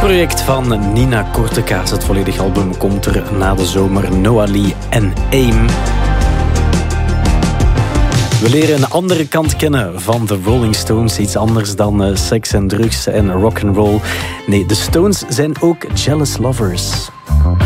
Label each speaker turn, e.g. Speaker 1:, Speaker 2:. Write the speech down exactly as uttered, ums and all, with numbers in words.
Speaker 1: project van Nina Kortekaas. Het volledige album komt er na de zomer. Noah Lee en Aim. We leren een andere kant kennen van de Rolling Stones. Iets anders dan uh, seks en drugs en rock'n'roll. Nee, de Stones zijn ook jealous lovers.